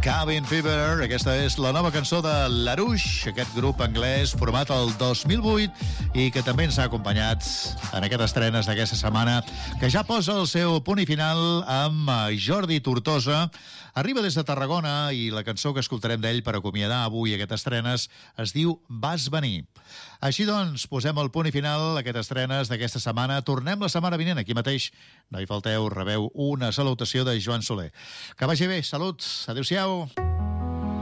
Cabin Fever. Aquesta és la nova cançó de l'Arush, aquest grup anglès format el 2008 i que també ens ha acompanyat en aquestes estrenes d'aquesta setmana, que ja posa el seu punt i final amb Jordi Tortosa. Arriba des de Tarragona i la cançó que escoltarem d'ell per acomiadar avui aquestes estrenes es diu Vas venir. Així doncs, posem el punt i final a aquestes estrenes d'aquesta setmana. Tornem la setmana vinent, aquí mateix. No hi falteu, rebeu una salutació de Joan Soler. Que vagi bé, salut, adéu-siau.